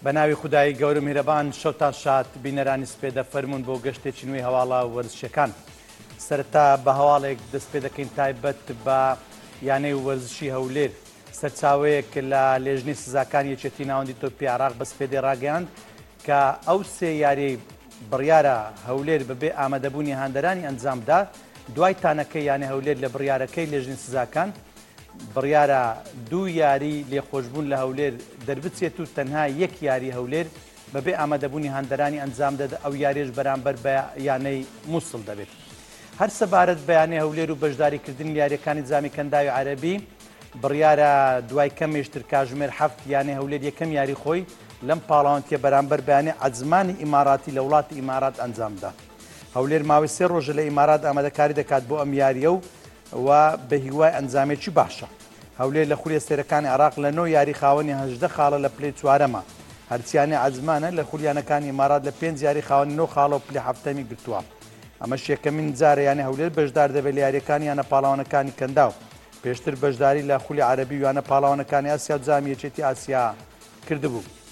بەناوی خودایی گەورە میهرەبان شەوتان شاد بینەرانی سپێدە فەرمونون بۆ گەشتێکی نوێی هەواڵە وەرزشەکان. سەرەتا بە هەواڵێک دەست پێ دەکەین تایبەت بە یانەی وەرزشی هەولێر سەرچاوەیەک لە لێژنەی سزاکان یەکێتی ناوەندی تۆپی عێراق بە سپێدەی ڕاگەیاند کە ئەو سێ یاری بڕیارە هەولێر بەبێ ئامادەبوونی هاندەرانی ئەنجامدا دوای تانەکەی یانەی هەولێر لە بڕیارەکەی لێژنەی سزاکان بڕیارە دوو یاری لێخۆشبوون لە هەولێر دەربچێت و تەنها یەک یاری هەولێر بەبێ ئامادەبوونی هاندەرانی ئەنجام دەدا ئەو یاریش بەرامبەر بە یانەی مووسڵ دەبێت. هەر سەبارەت بەیانەی هەولێر و بەشداریکردنی یاریەکانی جامی کەنداوی عەرەبی بڕیارە دوای کەمێشتر کاتژمێر 7 یانەی هەولێر یەکەم یاری خۆی لەم پاڵاوانتیە بەرامبەر بەیانەی عەزمانی ئیماراتی لە وڵاتی ئیمارات ئەنجامدا. هەولێر ماوەی 3 ڕۆژە لە ئیمارات ئامادەکاری دەکات بۆ ئەم یاریە و بە هیوای ئەنجامێکی باشە. هەولێر لە خولی سێرەکانی عێراق لە 9 یاری خاوەنی 18 خاڵە لە پلەی چوارەمە. هەرچیانی عەزمانە لە خولیانەکانی ئیمارات لە 5 یاری خاوەنی 9 خاڵە و پلەی هەفتەمی گرتووە. ئەمەش یەکەمین جارە یانە هەولێر بەشدار دەبێت لە یاریەکانی یانە پاڵاوانەکانی کەنداو. پێشتر بەشداری لە خولی عەرەبی و یانە پاڵاوانەکانی ئاسیا و جامی یەکێتی ئاسیا کردبوو.